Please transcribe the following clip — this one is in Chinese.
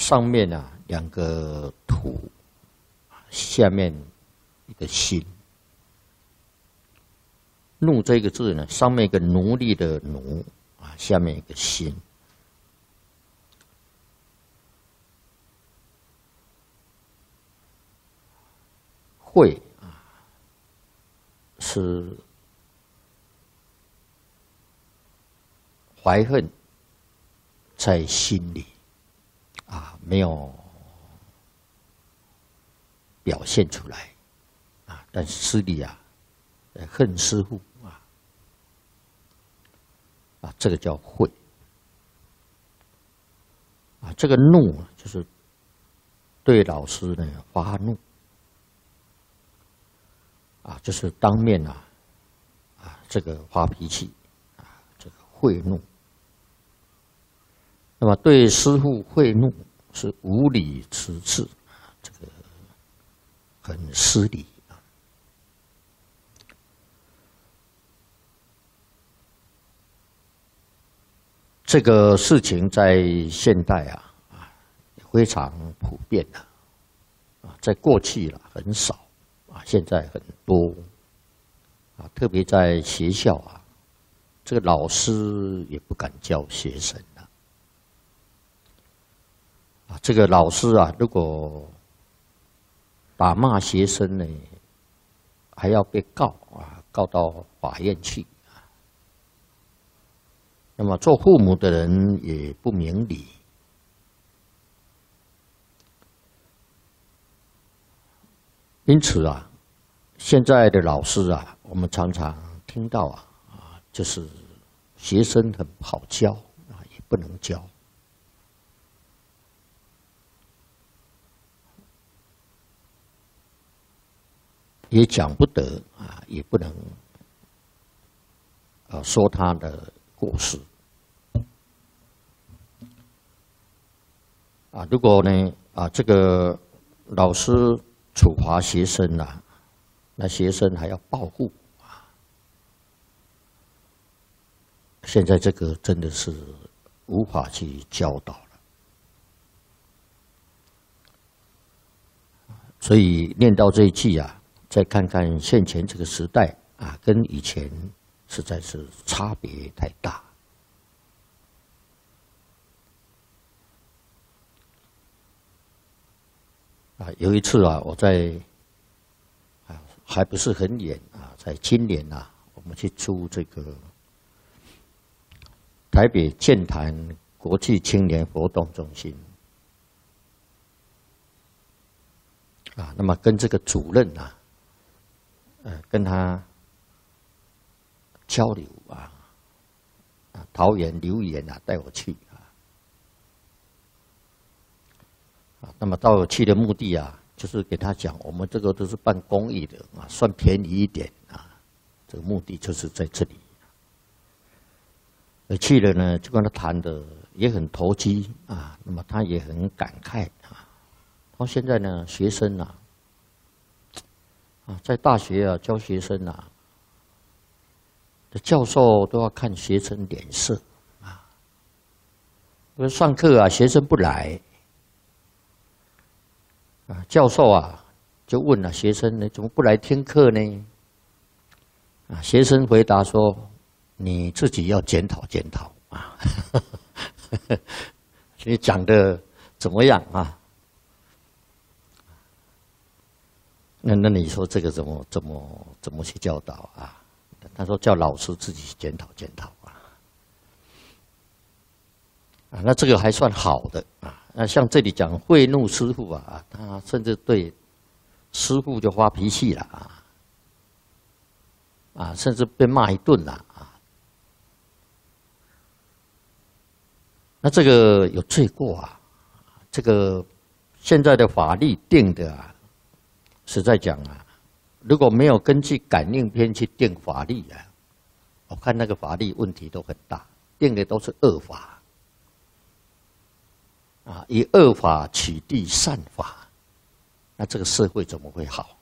上面啊两个土，下面一个心。怒这个字呢，上面一个奴隶的奴啊，下面一个心。慧啊，是怀恨在心里啊，没有表现出来啊，但心里啊，恨师父啊，这个叫慧啊。这个怒就是对老师呢发怒啊，就是当面这个发脾气啊，这个慧怒。那么对师父慧怒是无理持次，这个很失礼啊。这个事情在现代非常普遍在过去很少现在很多特别在学校这个老师也不敢教学生这个老师如果打骂学生呢，还要被告告到法院去那么做父母的人也不明理，因此现在的老师我们常常听到就是学生很好教也不能教。也讲不得也不能说他的过失如果呢这个老师处罚学生那学生还要报复现在这个真的是无法去教导了。所以念到这一句再看看现前这个时代跟以前实在是差别太大。有一次我在还不是很远在今年我们去出这个台北剑潭国际青年活动中心那么跟这个主任跟他交流桃园留言带我去那么到去的目的就是给他讲，我们这个都是办公益的算便宜一点这个目的就是在这里。而去了呢，就跟他谈的也很投机那么他也很感慨到现在呢，学生在大学教学生教授都要看学生脸色因为上课学生不来教授就问学生呢，怎么不来听课呢？学生回答说：“你自己要检讨检讨你讲的怎么样那你说这个怎么去教导他说叫老师自己检讨检讨那这个还算好的那像这里讲慧怒师父他甚至对师父就发脾气了甚至被骂一顿了那这个有罪过这个现在的法律定的实在讲如果没有根据感应篇去定法律我看那个法律问题都很大，定的都是恶法以恶法取缔善法，那这个社会怎么会好？